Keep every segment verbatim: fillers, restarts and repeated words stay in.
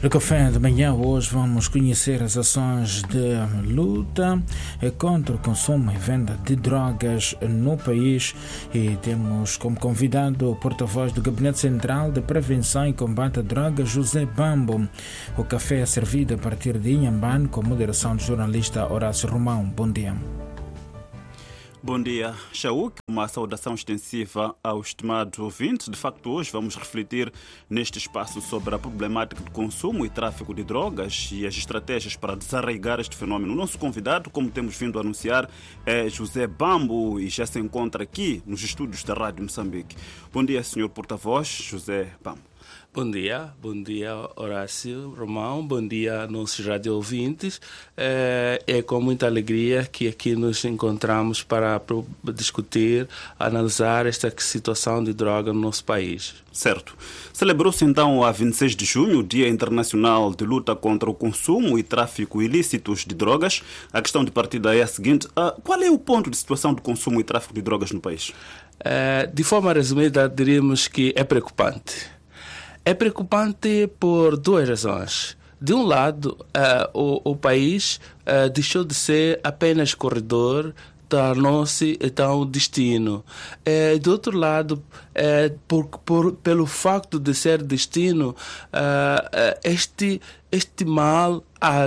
No café de manhã hoje vamos conhecer as ações de luta contra o consumo e venda de drogas no país e temos como convidado o porta-voz do Gabinete Central de Prevenção e Combate a Drogas, José Bambo. O café é servido a partir de Inhambane com moderação do jornalista Horácio Romão. Bom dia. Bom dia, Shauk. Uma saudação extensiva aos estimados ouvintes. De facto, hoje vamos refletir neste espaço sobre a problemática do consumo e tráfico de drogas e as estratégias para desarraigar este fenômeno. O nosso convidado, como temos vindo a anunciar, é José Bambo e já se encontra aqui nos estúdios da Rádio Moçambique. Bom dia, senhor porta-voz, José Bambo. Bom dia, bom dia Horácio Romão, bom dia nossos rádio ouvintes. É, é com muita alegria que aqui nos encontramos para discutir, analisar esta situação de droga no nosso país. Certo. Celebrou-se então a vinte e seis de junho o Dia Internacional de Luta contra o Consumo e Tráfico Ilícitos de Drogas. A questão de partida é a seguinte, uh, qual é o ponto de situação do consumo e tráfico de drogas no país? É, de forma resumida, diríamos que é preocupante. É preocupante por duas razões. De um lado, uh, o, o país uh, deixou de ser apenas corredor, tornou-se então destino. Uh, do outro lado, uh, por, por, pelo facto de ser destino, uh, uh, este, este mal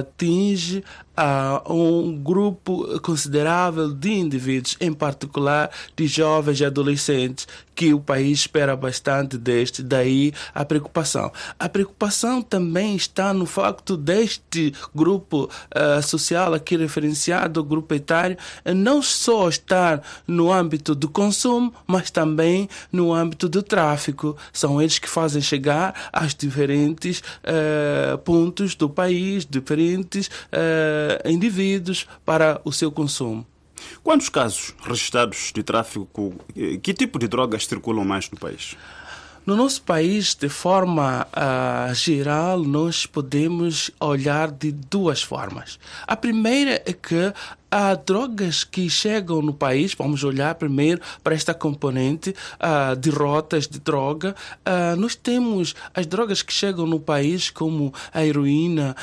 atinge a um grupo considerável de indivíduos, em particular de jovens e adolescentes, que o país espera bastante deste, daí a preocupação. A preocupação também está no facto deste grupo uh, social aqui referenciado, o grupo etário, não só estar no âmbito do consumo, mas também no âmbito do tráfico. São eles que fazem chegar aos diferentes uh, pontos do país, diferentes uh, indivíduos para o seu consumo. Quantos casos registrados de tráfico, que tipo de drogas circulam mais no país? No nosso país, de forma uh, geral, nós podemos olhar de duas formas. A primeira é que há drogas que chegam no país, vamos olhar primeiro para esta componente uh, de rotas de droga. Uh, nós temos as drogas que chegam no país, como a heroína,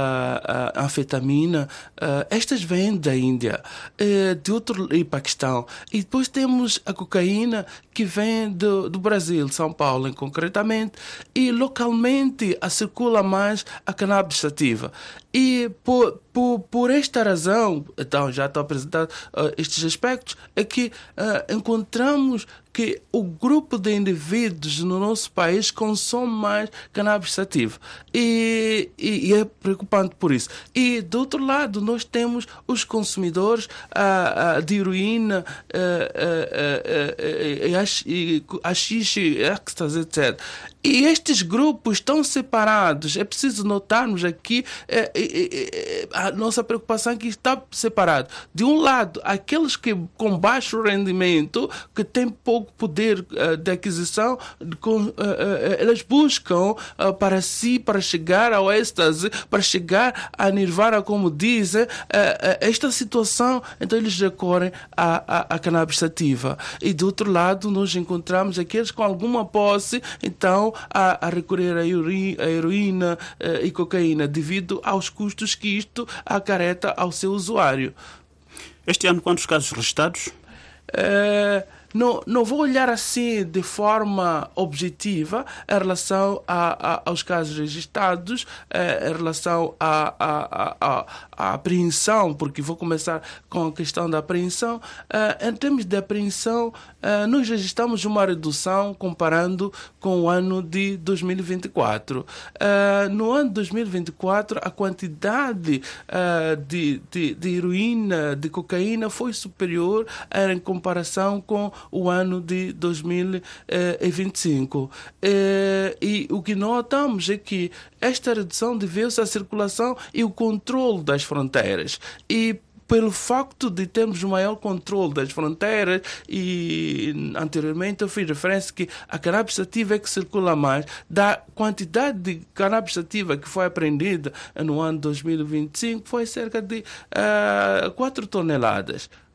uh, a anfetamina, uh, estas vêm da Índia, uh, de outro e Paquistão. E depois temos a cocaína que vem do, do Brasil, São Paulo, concretamente, e localmente a circula mais a cannabis sativa. E por, por, por esta razão, então já estou apresentando uh, estes aspectos, é que uh, encontramos que o grupo de indivíduos no nosso país consome mais cannabis sativa. E, e, e é preocupante por isso. E, do outro lado, nós temos os consumidores uh, uh, de heroína, haxixe, êxtase, etcétera. E estes grupos estão separados. É preciso notarmos aqui é, é, é, a nossa preocupação é que está separado. De um lado, aqueles que com baixo rendimento, que têm pouco poder uh, de aquisição, com, uh, uh, elas buscam uh, para si, para chegar ao êxtase, para chegar a nirvana, como dizem, uh, uh, esta situação, então eles recorrem à, à, à cannabis sativa. E do outro lado, nós encontramos aqueles com alguma posse, então, a, a recorrer à heroína, a heroína uh, e cocaína, devido aos custos que isto acarreta ao seu usuário. Este ano, quantos casos registrados? Uh, Não, não vou olhar assim de forma objetiva em relação a, a, aos casos registrados, eh, em relação à a, a, a, a apreensão, porque vou começar com a questão da apreensão. Eh, em termos de apreensão, eh, nós registramos uma redução comparando com o ano de dois mil e vinte e quatro. Eh, no ano de dois mil e vinte e quatro, a quantidade eh, de, de, de heroína, de cocaína foi superior em comparação com o ano de dois mil e vinte e cinco. E, e o que notamos é que esta redução deveu-se à circulação e o controle das fronteiras. E pelo facto de termos um maior controle das fronteiras, e anteriormente eu fiz referência que a cannabis sativa é que circula mais, da quantidade de cannabis sativa que foi apreendida no ano dois mil e vinte e cinco foi cerca de uh, quatro toneladas.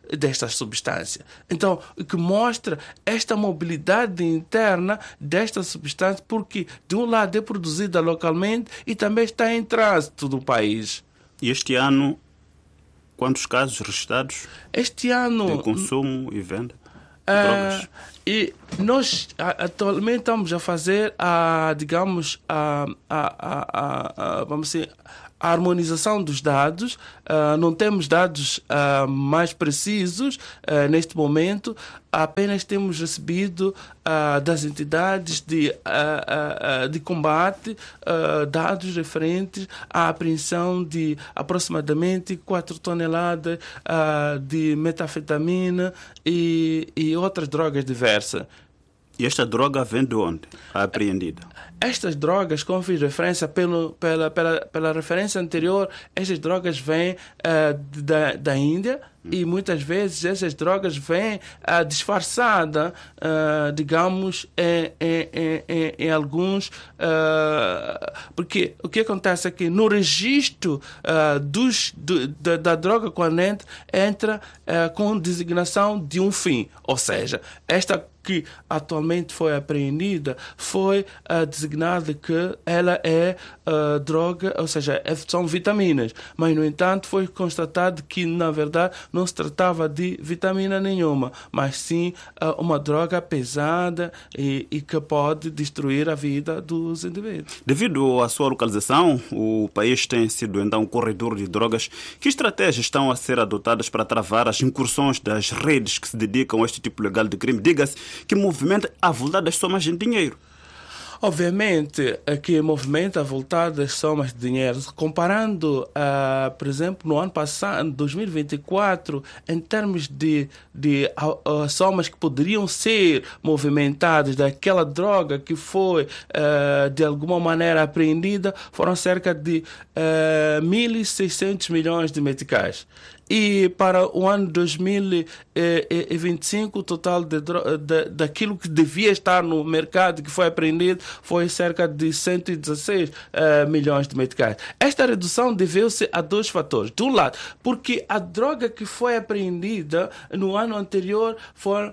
desta substância. Então, o que mostra esta mobilidade interna desta substância, porque de um lado é produzida localmente e também está em trânsito do país. E este ano, quantos casos registrados Este ano de consumo e venda de uh, drogas? E nós atualmente estamos a fazer a, digamos, a, a, a, a, vamos dizer, a harmonização dos dados. Uh, não temos dados uh, mais precisos uh, neste momento, apenas temos recebido uh, das entidades de, uh, uh, de combate uh, dados referentes à apreensão de aproximadamente quatro toneladas uh, de metanfetamina e, e outras drogas diversas. E esta droga vem de onde? A apreendida? Estas drogas, como fiz referência pelo, pela, pela, pela referência anterior, estas drogas vêm uh, da, da Índia hum. e muitas vezes essas drogas vêm uh, disfarçadas, uh, digamos, em, em, em, em alguns... Uh, porque o que acontece é que no registro uh, dos, do, da, da droga, quando entra, entra uh, com designação de um fim. Ou seja, esta que atualmente foi apreendida foi uh, designada que ela é uh, droga, ou seja, são vitaminas. Mas, no entanto, foi constatado que, na verdade, não se tratava de vitamina nenhuma, mas sim uh, uma droga pesada e, e que pode destruir a vida dos indivíduos. Devido à sua localização, o país tem sido, então, um corredor de drogas. Que estratégias estão a ser adotadas para travar as incursões das redes que se dedicam a este tipo legal de crime? Diga-se que movimenta avultadas somas de dinheiro. Obviamente, que movimenta avultadas somas de dinheiro. Comparando, uh, por exemplo, no ano passado, dois mil e vinte e quatro, em termos de, de uh, uh, somas que poderiam ser movimentadas daquela droga que foi, uh, de alguma maneira, apreendida, foram cerca de uh, mil e seiscentos milhões de meticais. E para o ano dois mil e vinte e cinco, o total de, de, daquilo que devia estar no mercado, que foi apreendido, foi cerca de cento e dezesseis uh, milhões de meticais. Esta redução deveu-se a dois fatores. De um lado, porque a droga que foi apreendida no ano anterior, foi, uh,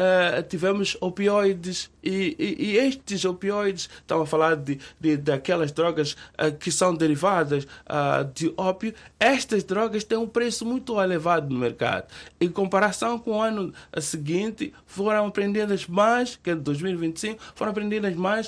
tivemos opioides, e, e, e estes opioides, estamos a falar de, de, daquelas drogas uh, que são derivadas uh, de ópio. Estas drogas têm um preço muito muito elevado no mercado. Em comparação com o ano seguinte, foram apreendidas mais, que é de dois mil e vinte e cinco, foram apreendidas mais,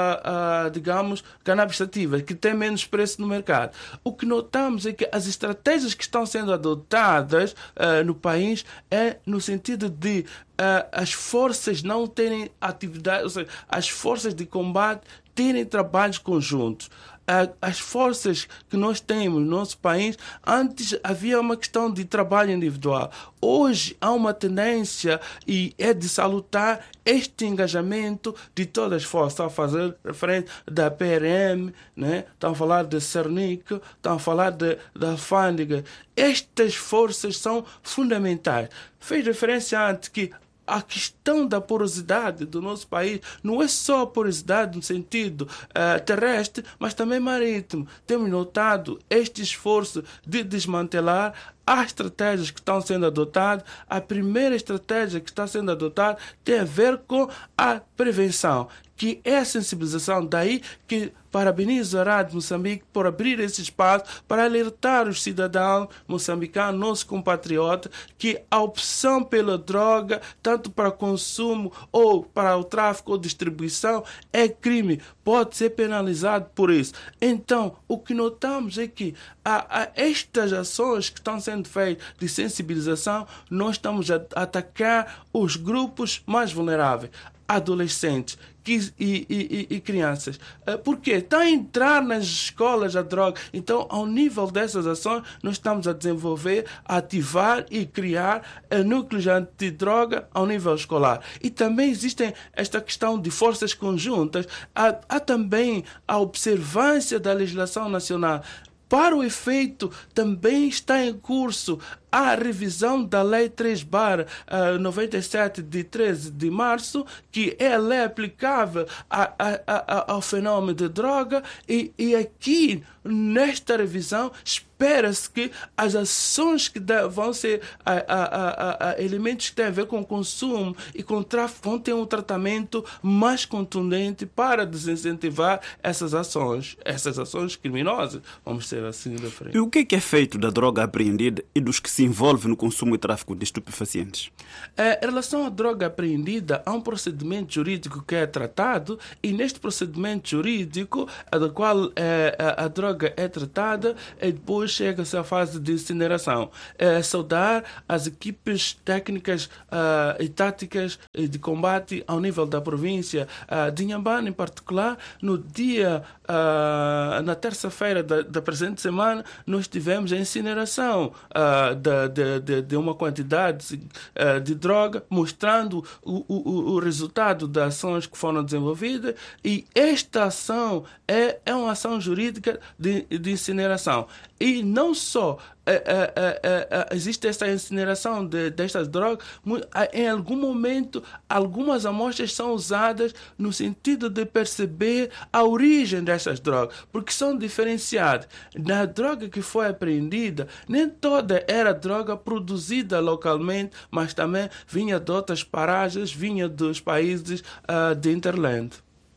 uh, uh, digamos, cannabis sativas, que têm menos preço no mercado. O que notamos é que as estratégias que estão sendo adotadas uh, no país é no sentido de uh, as forças não terem atividade, ou seja, as forças de combate terem trabalhos conjuntos. As forças que nós temos no nosso país, antes havia uma questão de trabalho individual. Hoje há uma tendência e é de salutar este engajamento de todas as forças. Estão a fazer referência da P R M, né? Estão a falar da Cernic, estão a falar de, da Alfândega. Estas forças são fundamentais. Fez referência antes que a questão da porosidade do nosso país não é só porosidade no sentido uh, terrestre, mas também marítimo. Temos notado este esforço de desmantelar as estratégias que estão sendo adotadas. A primeira estratégia que está sendo adotada tem a ver com a prevenção, que é a sensibilização. Daí que parabenizo a Rádio Moçambique por abrir esse espaço para alertar os cidadãos moçambicanos, nossos compatriotas, que a opção pela droga, tanto para consumo ou para o tráfico ou distribuição, é crime, pode ser penalizado por isso. Então, o que notamos é que a, a estas ações que estão sendo feitas de sensibilização, nós estamos a atacar os grupos mais vulneráveis, adolescentes e, e, e, e crianças. Por quê? Está a entrar nas escolas a droga. Então, ao nível dessas ações, nós estamos a desenvolver, a ativar e criar núcleos antidroga ao nível escolar. E também existem esta questão de forças conjuntas. Há, há também a observância da legislação nacional. Para o efeito, também está em curso a revisão da Lei três barra noventa e sete de treze de março, que é a lei aplicável a, a, a, ao fenômeno de droga, e, e aqui, nesta revisão, espera-se que as ações que vão ser a, a, a, a elementos que têm a ver com consumo e com tráfico vão ter um tratamento mais contundente para desincentivar essas ações, essas ações criminosas, vamos ser assim de frente. E o que é feito da droga apreendida e dos que se envolvem no consumo e tráfico de estupefacientes? É, em relação à droga apreendida, há um procedimento jurídico que é tratado, e neste procedimento jurídico, do qual é, a, a droga é tratada, e depois chega-se à fase de incineração. É, saudar as equipes técnicas uh, e táticas de combate ao nível da província uh, de Inhambane, em particular. No dia, uh, na terça-feira da, da presente semana, nós tivemos a incineração uh, de, de, de, de uma quantidade uh, de droga, mostrando o, o, o resultado das ações que foram desenvolvidas, e esta ação é, é uma ação jurídica de, de incineração. E não só é, é, é, é, existe essa incineração de, destas drogas, em algum momento algumas amostras são usadas no sentido de perceber a origem dessas drogas, porque são diferenciadas. Na droga que foi apreendida, nem toda era droga produzida localmente, mas também vinha de outras paragens, vinha dos países uh, de Interland.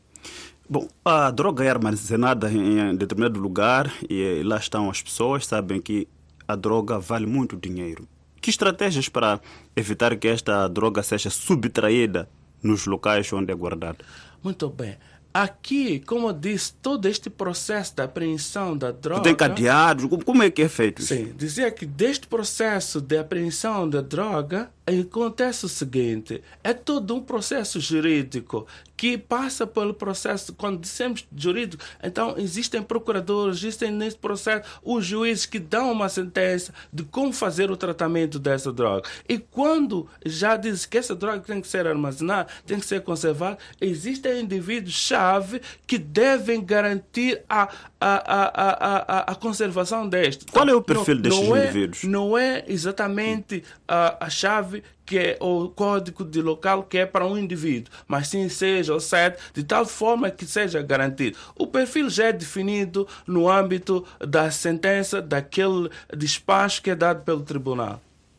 Bom, a droga é armazenada em determinado lugar e lá estão as pessoas, sabem que a droga vale muito dinheiro. Que estratégias para evitar que esta droga seja subtraída nos locais onde é guardada? Muito bem. Aqui, como eu disse, todo este processo de apreensão da droga... Tem cadeados? Como é que é feito isso? Sim, dizia que deste processo de apreensão da droga acontece o seguinte: é todo um processo jurídico que passa pelo processo. Quando dissemos jurídico, então existem procuradores, existem nesse processo os juízes que dão uma sentença de como fazer o tratamento dessa droga. E quando já diz que essa droga tem que ser armazenada, tem que ser conservada, existem indivíduos-chave que devem garantir a, a, a, a, a, a conservação deste. Qual é o perfil não, destes não é, indivíduos? Não é exatamente a, a chave que é o código de local que é para um indivíduo, mas sim seja o sete, de tal forma que seja garantido. O perfil já é definido no âmbito da sentença, daquele despacho que é dado pelo tribunal.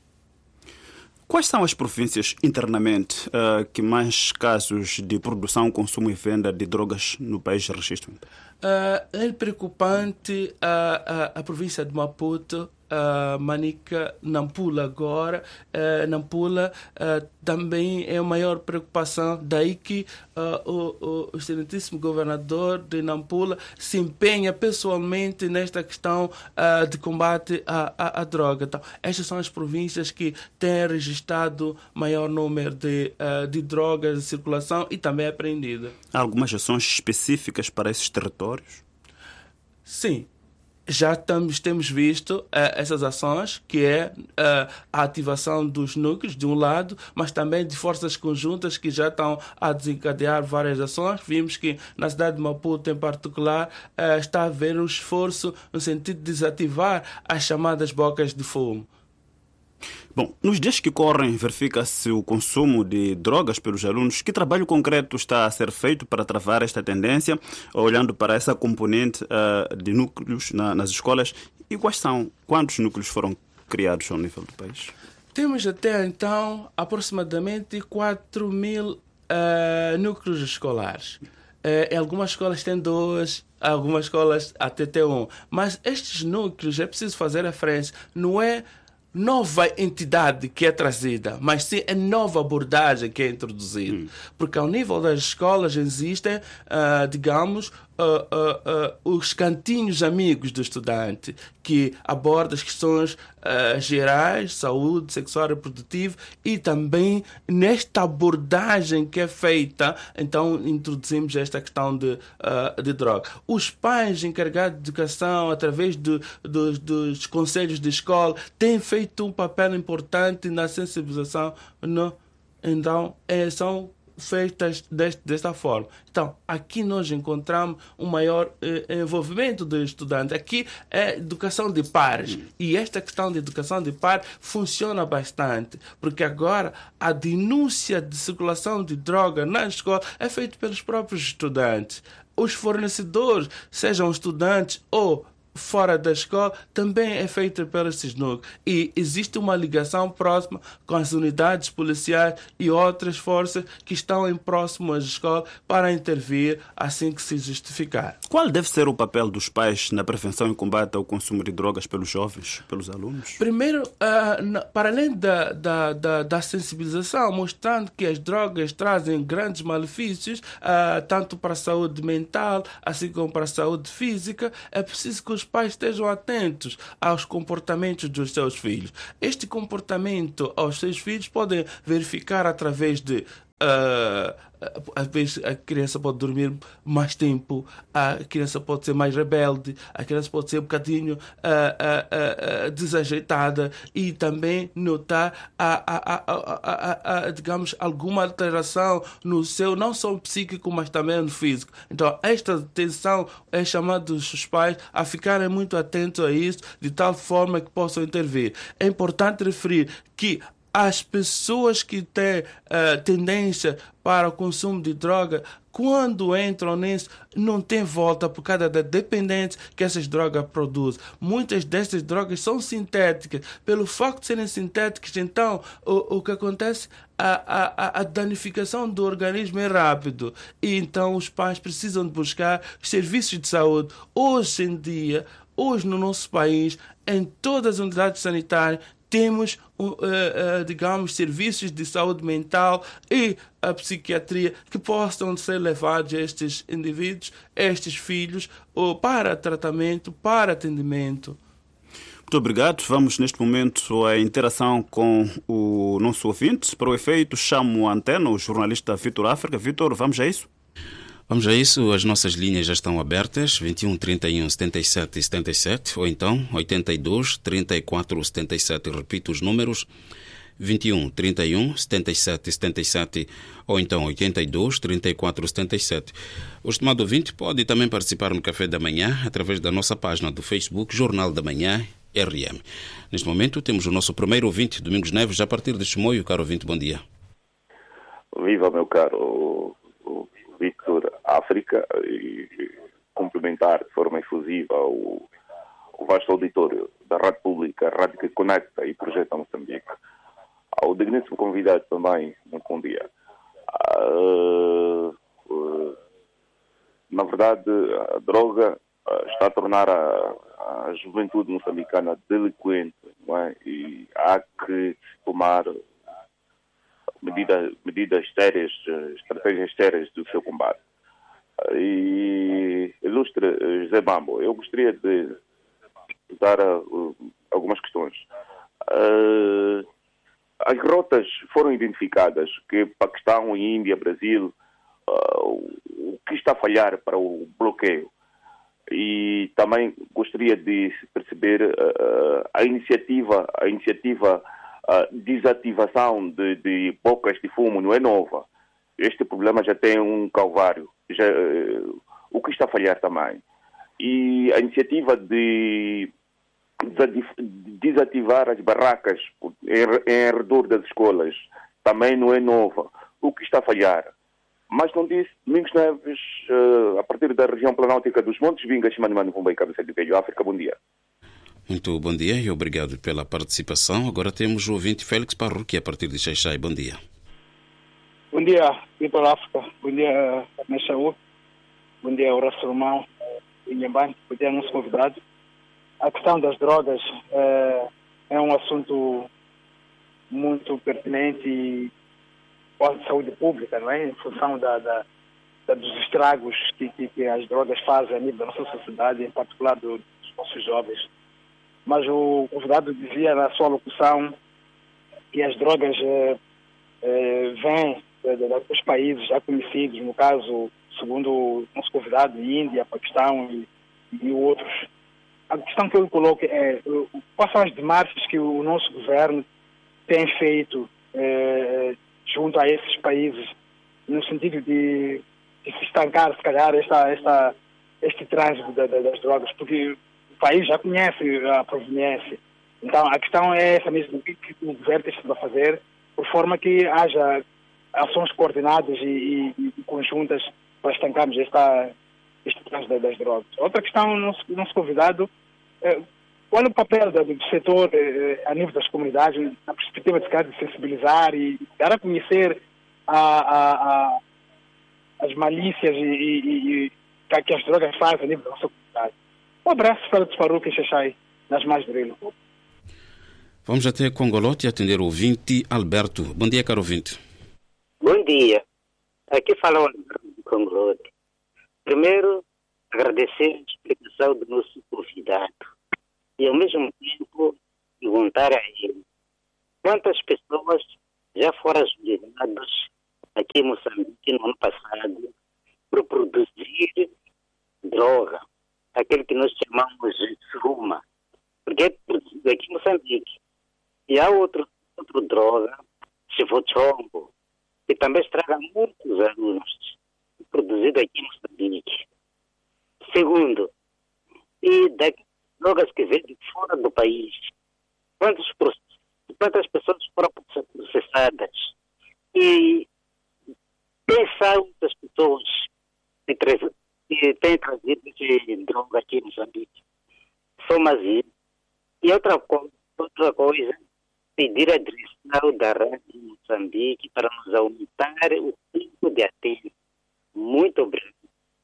Quais são as províncias internamente uh, que mais casos de produção, consumo e venda de drogas no país registram? Uh, é preocupante a, a, a província de Maputo, uh, Manica, Nampula agora. Uh, Nampula uh, também é a maior preocupação, daí que uh, o, o, o excelentíssimo governador de Nampula se empenha pessoalmente nesta questão uh, de combate à, à, à droga. Então, estas são as províncias que têm registrado maior número de, uh, de drogas de circulação e também apreendida. Há algumas ações específicas para esses territórios? Sim. Já tamos, temos visto uh, essas ações, que é uh, a ativação dos núcleos, de um lado, mas também de forças conjuntas que já estão a desencadear várias ações. Vimos que na cidade de Maputo, em particular, uh, está a haver um esforço no sentido de desativar as chamadas bocas de fumo. Bom, nos dias que correm, verifica-se o consumo de drogas pelos alunos. Que trabalho concreto está a ser feito para travar esta tendência, olhando para essa componente uh, de núcleos na, nas escolas? E quais são, quantos núcleos foram criados ao nível do país? Temos até então aproximadamente quatro mil uh, núcleos escolares. Uh, em algumas escolas tem dois, algumas escolas até tem um. Mas estes núcleos, é preciso fazer referência, não é nova entidade que é trazida, mas sim a nova abordagem que é introduzida. Hum. Porque ao nível das escolas existem, uh, digamos, Uh, uh, uh, os cantinhos amigos do estudante, que abordam as questões uh, gerais, saúde sexual e reprodutiva, e também nesta abordagem que é feita, então introduzimos esta questão de, uh, de droga. Os pais encarregados de educação, através de, de, dos conselhos de escola, têm feito um papel importante na sensibilização. No, então, é, são feitas deste, desta forma. Então, aqui nós encontramos um maior eh, envolvimento dos estudantes. Aqui é educação de pares. E esta questão de educação de pares funciona bastante, porque agora a denúncia de circulação de droga na escola é feita pelos próprios estudantes. Os fornecedores, sejam estudantes ou fora da escola, também é feita pelos núcleos. E existe uma ligação próxima com as unidades policiais e outras forças que estão em próximo às escolas para intervir assim que se justificar. Qual deve ser o papel dos pais na prevenção e combate ao consumo de drogas pelos jovens, pelos alunos? Primeiro, uh, para além da, da, da, da sensibilização, mostrando que as drogas trazem grandes malefícios, uh, tanto para a saúde mental, assim como para a saúde física, é preciso que os Os pais estejam atentos aos comportamentos dos seus filhos. Este comportamento aos seus filhos podem verificar através de uh, às vezes a criança pode dormir mais tempo, a criança pode ser mais rebelde, a criança pode ser um bocadinho uh, uh, uh, uh, desajeitada, e também notar a, a, a, a, a, a, digamos, alguma alteração no seu, não só psíquico, mas também no físico. Então, esta atenção é chamada os pais a ficarem muito atentos a isso, de tal forma que possam intervir. É importante referir que as pessoas que têm uh, tendência para o consumo de droga, quando entram nisso, não tem volta por causa da dependência que essas drogas produzem. Muitas dessas drogas são sintéticas. Pelo facto de serem sintéticas, então, o, o que acontece, a, a, a danificação do organismo é rápido. E então os pais precisam de buscar serviços de saúde. Hoje em dia, hoje no nosso país, em todas as unidades sanitárias, temos, uh, uh, digamos, serviços de saúde mental e a psiquiatria que possam ser levados a estes indivíduos, a estes filhos, uh, para tratamento, para atendimento. Muito obrigado. Vamos, neste momento, à interação com o nosso ouvinte. Para o efeito, chamo a antena o jornalista Vitor África. Vitor, vamos a isso? Vamos a isso, as nossas linhas já estão abertas, vinte e um, trinta e um, setenta e sete, setenta e sete, ou então oitenta e dois, trinta e quatro, setenta e sete, repito os números, vinte e um, trinta e um, setenta e sete, setenta e sete, ou então oitenta e dois, trinta e quatro, setenta e sete. O estimado ouvinte pode também participar no Café da Manhã através da nossa página do Facebook, Jornal da Manhã, R M. Neste momento temos o nosso primeiro ouvinte, Domingos Neves, a partir de Chimoio. Caro ouvinte, bom dia. Viva, meu caro Vitor África, e cumprimentar de forma efusiva o, o vasto auditório da Rádio Pública, a Rádio que conecta e projeta Moçambique. Ao digníssimo convidado também, muito bom dia. Uh, uh, na verdade, a droga uh, está a tornar a, a juventude moçambicana delinquente, não é? E há que tomar medidas, medidas sérias, estratégias sérias do seu combate. E, ilustre José Bambo, eu gostaria de dar uh, algumas questões. Uh, as rotas foram identificadas, que Paquistão, Índia, Brasil, uh, o que está a falhar para o bloqueio. E também gostaria de perceber uh, a iniciativa, a iniciativa a desativação de, de bocas de fumo não é nova. Este problema já tem um calvário. Já, uh, o que está a falhar também. E a iniciativa de desativar as barracas em, em redor das escolas também não é nova. O que está a falhar? Mas não disse, Domingos Neves, uh, a partir da região planáltica dos Montes Vingas, Mano Vumbai, Cabeça de Velho, África, bom dia. Muito bom dia e obrigado pela participação. Agora temos o ouvinte Félix Parruque, a partir de Xaixai. Bom dia. Bom dia, Vitor África. Bom dia, Meshaú. Bom dia, Horácio Romão. Inhambane. Bom dia, nosso convidado. A questão das drogas é, é um assunto muito pertinente e para a saúde pública, não é? Em função da, da, da, dos estragos que, que, que as drogas fazem a nível da nossa sociedade, em particular do, dos nossos jovens. Mas o convidado dizia na sua locução que as drogas é, é, vêm dos países já conhecidos, no caso, segundo o nosso convidado, Índia, Paquistão e, e outros. A questão que eu coloco é quais são as demarches que o nosso governo tem feito é, junto a esses países no sentido de, de se estancar, se calhar, esta, esta, este trânsito da, da, das drogas, porque o país já conhece a proveniência. Então, a questão é essa mesmo, o que o governo está a fazer, por forma que haja ações coordenadas e, e, e conjuntas para estancarmos esta, este trânsito das drogas. Outra questão, nosso, nosso convidado, é, qual é o papel do, do setor é, a nível das comunidades, na perspectiva de, de sensibilizar e dar a conhecer a, a, a, as malícias e, e, e, que as drogas fazem a nível da nossa comunidade. Um abraço para o Faruque e Xaxai, nas mais de Rilo. Vamos até Congolote atender o ouvinte Alberto. Bom dia, caro ouvinte. Bom dia. Aqui fala o Alberto de Congolote. Primeiro, agradecer a explicação do nosso convidado e, ao mesmo tempo, perguntar a ele quantas pessoas já foram julgadas aqui em Moçambique no ano passado por produzir droga, aquele que nós chamamos de suruma, porque é produzido aqui em Moçambique. E há outro, outra droga, chivochombo, que também estraga muitos alunos, produzido aqui em Moçambique. Segundo, e das drogas que vêm de fora do país, quantos, quantas pessoas foram processadas? E quem são as pessoas que, que têm trazido essa droga aqui em Moçambique? São mazias. E outra, outra coisa, pedir a direção da Rádio Moçambique para nos aumentar o tempo de atendimento. Muito obrigado.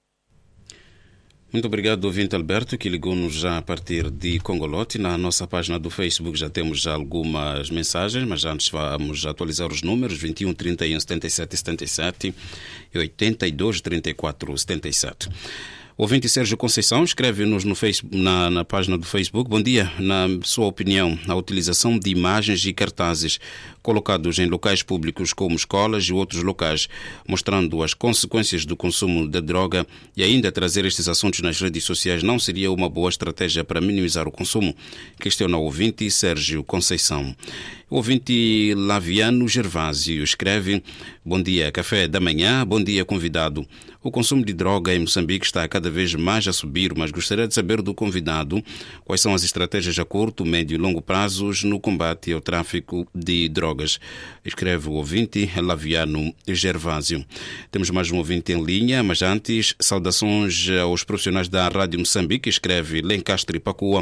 Muito obrigado, ouvinte Alberto, que ligou-nos já a partir de Congolote. Na nossa página do Facebook já temos já algumas mensagens, mas antes vamos atualizar os números: vinte e um, trinta e um, setenta e sete, setenta e sete e oitenta e dois, trinta e quatro, setenta e sete. O ouvinte Sérgio Conceição escreve-nos no Facebook, na, na página do Facebook. Bom dia. Na sua opinião, a utilização de imagens e cartazes colocados em locais públicos como escolas e outros locais, mostrando as consequências do consumo da droga e ainda trazer estes assuntos nas redes sociais, não seria uma boa estratégia para minimizar o consumo? Questiona o ouvinte Sérgio Conceição. O ouvinte Laviano Gervásio escreve: bom dia, café da manhã, bom dia, convidado. O consumo de droga em Moçambique está cada vez mais a subir, mas gostaria de saber do convidado quais são as estratégias a curto, médio e longo prazos no combate ao tráfico de drogas. Escreve o ouvinte Laviano Gervásio. Temos mais um ouvinte em linha, mas antes, saudações aos profissionais da Rádio Moçambique, escreve Lencastre Pacua.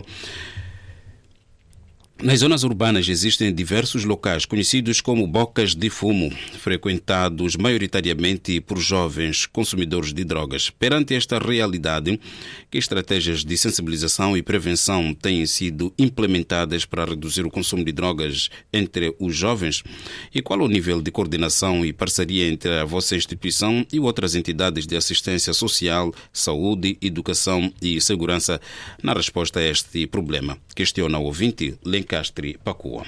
Nas zonas urbanas existem diversos locais conhecidos como bocas de fumo, frequentados maioritariamente por jovens consumidores de drogas. Perante esta realidade, que estratégias de sensibilização e prevenção têm sido implementadas para reduzir o consumo de drogas entre os jovens? E qual o nível de coordenação e parceria entre a vossa instituição e outras entidades de assistência social, saúde, educação e segurança na resposta a este problema? Questiona o ouvinte Lencastre Pacua.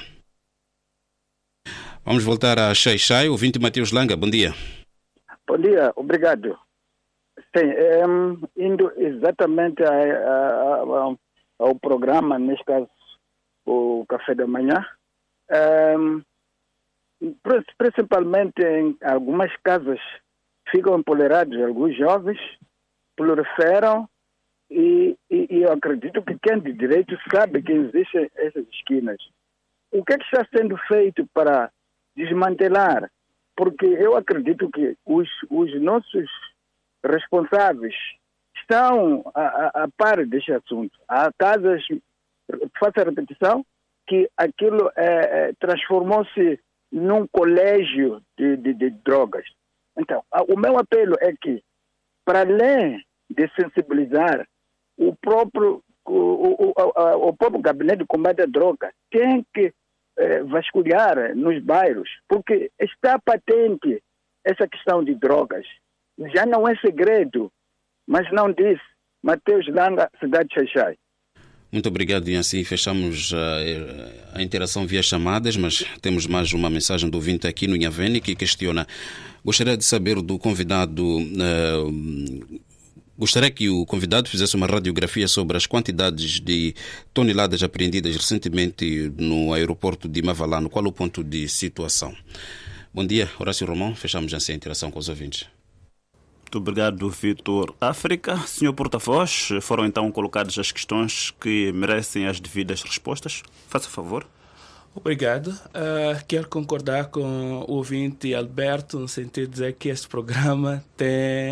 Vamos voltar a Xai-Xai. Ouvinte Mateus Langa, bom dia. Bom dia, obrigado. Sim, um, indo exatamente a, a, a, ao programa, neste caso o Café da Manhã, um, principalmente em algumas casas ficam empolerados alguns jovens, proliferam. E, e, e eu acredito que quem de direito sabe que existem essas esquinas. O que é que está sendo feito para desmantelar? Porque eu acredito que os, os nossos responsáveis estão a, a, a par deste assunto. Há casas, faço a repetição, que aquilo é, é, transformou-se num colégio de, de, de drogas. Então, o meu apelo é que, para além de sensibilizar, o próprio, o, o, o, o próprio gabinete de combate à droga tem que eh, vasculhar nos bairros, porque está patente essa questão de drogas. Já não é segredo, mas não disse. Mateus Langa, cidade de Xai-Xai. Muito obrigado, e assim fechamos a, a interação via chamadas, mas temos mais uma mensagem do ouvinte aqui no Inhavene que questiona. Gostaria de saber do convidado... Uh, Gostaria que o convidado fizesse uma radiografia sobre as quantidades de toneladas apreendidas recentemente no aeroporto de Mavalano. Qual o ponto de situação? Bom dia, Horácio Romão. Fechamos assim a interação com os ouvintes. Muito obrigado, Vitor África. Senhor porta-voz, foram então colocadas as questões que merecem as devidas respostas. Faça favor. Obrigado. Uh, quero concordar com o ouvinte Alberto, no sentido de dizer que este programa tem,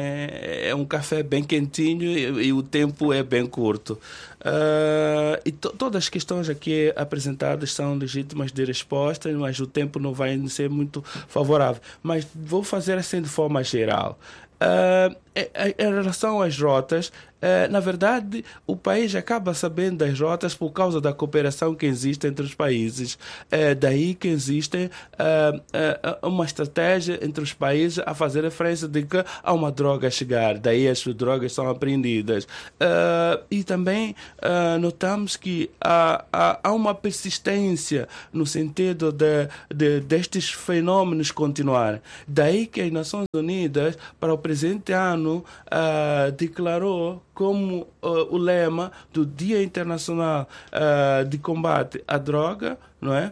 é um café bem quentinho e, e o tempo é bem curto. Uh, e to, todas as questões aqui apresentadas são legítimas de resposta, mas o tempo não vai ser muito favorável. Mas vou fazer assim de forma geral. Uh, em relação às rotas, uh, na verdade, o país acaba sabendo das rotas por causa da cooperação que existe entre os países. É daí que existe uh, uh, uma estratégia entre os países a fazer referência de que há uma droga a chegar, daí as drogas são apreendidas. Uh, e também uh, notamos que há, há, há uma persistência no sentido de, de, destes fenômenos continuarem. Daí que as Nações Unidas, para o presente ano, Uh, declarou como uh, o lema do Dia Internacional uh, de Combate à Droga, não é?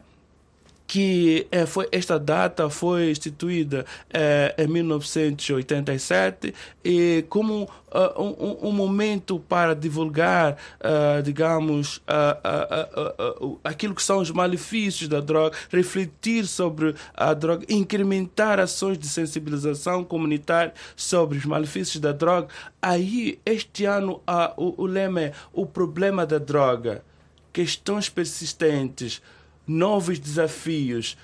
que eh, foi, esta data foi instituída eh, em mil novecentos e oitenta e sete e como uh, um, um momento para divulgar, uh, digamos, uh, uh, uh, uh, uh, aquilo que são os malefícios da droga, refletir sobre a droga, incrementar ações de sensibilização comunitária sobre os malefícios da droga. Aí, este ano, uh, o, o lema é o problema da droga, questões persistentes, novos desafios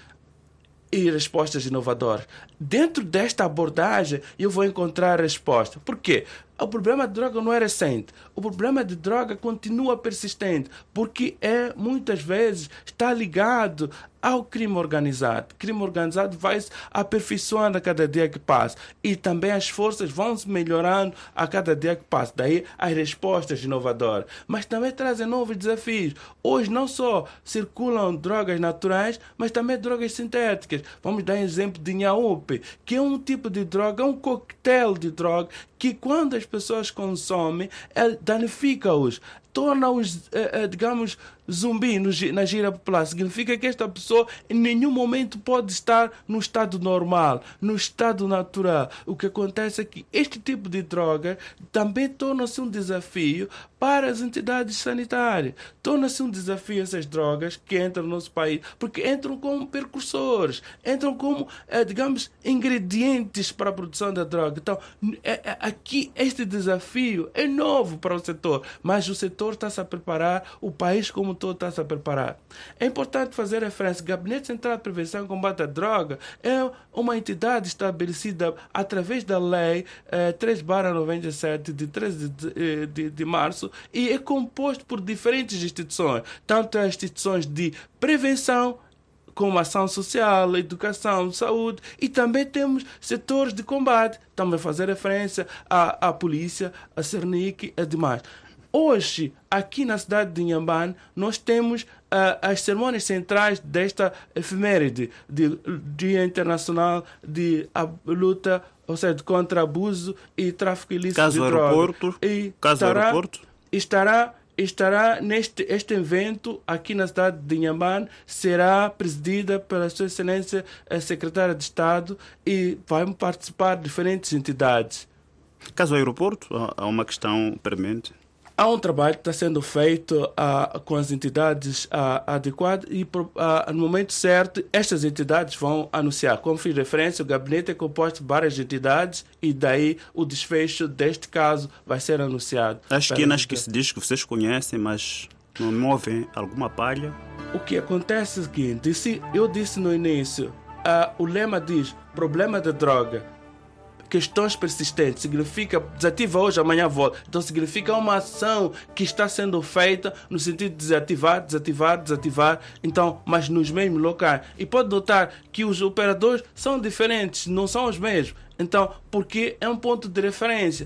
e respostas inovadoras. Dentro desta abordagem, eu vou encontrar a resposta. Por quê? O problema de droga não é recente. O problema de droga continua persistente, porque é, muitas vezes, está ligado ao crime organizado. O crime organizado vai se aperfeiçoando a cada dia que passa. E também as forças vão se melhorando a cada dia que passa. Daí as respostas inovadoras. Mas também trazem novos desafios. Hoje não só circulam drogas naturais, mas também drogas sintéticas. Vamos dar um exemplo de Nhaúpe, que é um tipo de droga, um coquetel de droga, que quando as pessoas consomem, danifica-os, torna-os, eh, digamos, zumbi no, na gira popular. Significa que esta pessoa em nenhum momento pode estar no estado normal, no estado natural. O que acontece é que este tipo de droga também torna-se um desafio para as entidades sanitárias. Torna-se um desafio essas drogas que entram no nosso país, porque entram como precursores, entram como, eh, digamos, ingredientes para a produção da droga. Então, é, é, aqui, este desafio é novo para o setor, mas o setor está-se a preparar, o país como todo está-se a preparar. É importante fazer referência: o Gabinete Central de Prevenção e Combate à Droga é uma entidade estabelecida através da Lei eh, três barra noventa e sete, de treze de, de, de março, e é composto por diferentes instituições, tanto as instituições de prevenção, como ação social, educação, saúde, e também temos setores de combate, também fazer referência à, à polícia, à Cernic e demais. Hoje, aqui na cidade de Inhambane, nós temos uh, as cerimônias centrais desta efeméride, de Dia Internacional de a, luta, ou seja, contra abuso e tráfico ilícito caso de drogas. Aeroporto, E caso estará, aeroporto. Estará, estará neste este evento aqui na cidade de Inhambane, será presidida pela Sua Excelência a Secretária de Estado e vão participar diferentes entidades. Caso aeroporto, há uma questão premente. Há um trabalho que está sendo feito uh, com as entidades uh, adequadas e, uh, no momento certo, estas entidades vão anunciar. Como fiz referência, o gabinete é composto de várias entidades e daí o desfecho deste caso vai ser anunciado. As esquinas que se diz que vocês conhecem, mas não movem alguma palha. O que acontece é o seguinte: eu disse no início, uh, o lema diz problema da droga, questões persistentes, significa desativa hoje, amanhã volta. Então significa uma ação que está sendo feita no sentido de desativar, desativar, desativar, então, mas nos mesmos locais. E pode notar que os operadores são diferentes, não são os mesmos. Então, porque é um ponto de referência.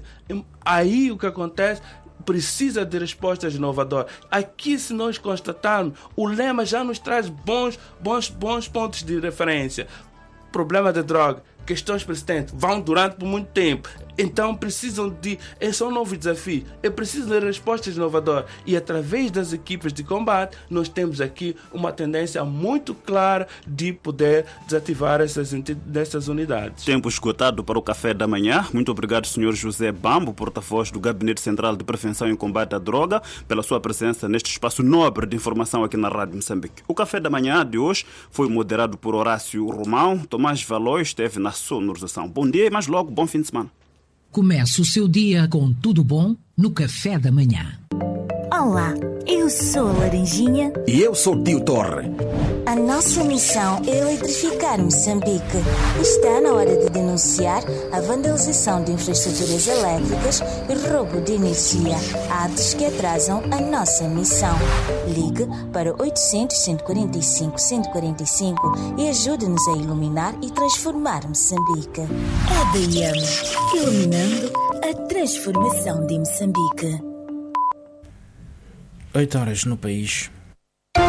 Aí o que acontece, precisa de respostas inovadoras. Aqui, se nós constatarmos, o lema já nos traz bons, bons, bons pontos de referência. Problema de droga, questões persistentes, vão durante por muito tempo. Então precisam de... Esse é um novo desafio. É preciso de respostas inovadoras. E através das equipes de combate, nós temos aqui uma tendência muito clara de poder desativar essas, essas unidades. Tempo esgotado para o café da manhã. Muito obrigado, senhor José Bambo, porta-voz do Gabinete Central de Prevenção e Combate à Droga, pela sua presença neste espaço nobre de informação aqui na Rádio Moçambique. O café da manhã de hoje foi moderado por Horácio Romão. Tomás Való esteve na sonorização. Bom dia e mais logo, bom fim de semana. Comece o seu dia com tudo bom no café da manhã. Olá, eu sou a Laranjinha. E eu sou o Tio Torre. A nossa missão é eletrificar Moçambique. Está na hora de denunciar a vandalização de infraestruturas elétricas e roubo de energia, atos que atrasam a nossa missão. Ligue para oitocentos, cento e quarenta e cinco, cento e quarenta e cinco e ajude-nos a iluminar e transformar Moçambique. É D M, iluminando a transformação de Moçambique. oito horas no país.